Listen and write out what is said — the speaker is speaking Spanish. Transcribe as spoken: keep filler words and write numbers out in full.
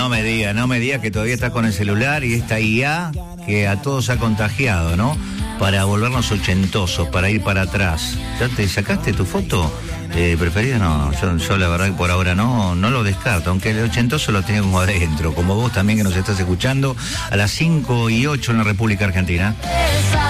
No me diga, no me diga que todavía está con el celular y esta I A que a todos ha contagiado, ¿no? Para volvernos ochentosos, para ir para atrás. ¿Ya te sacaste tu foto eh, preferida? No, yo, yo la verdad que por ahora no, no lo descarto, aunque el ochentoso lo tengo como adentro, como vos también que nos estás escuchando a las cinco y ocho en la República Argentina.